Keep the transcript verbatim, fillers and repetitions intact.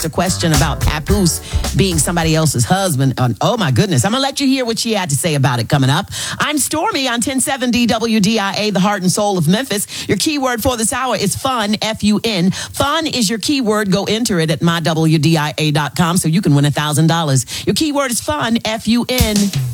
a question about Papoose being somebody else's husband. And, oh, my goodness. I'm going to let you hear what she had to say about it coming up. I'm Stormy on ten seventy W D I A, the heart and soul of Memphis. Your keyword for this hour is fun, F U N. Fun is your keyword. Go enter it at my W D I A dot com so you can win one thousand dollars. Your keyword is fun, F U N.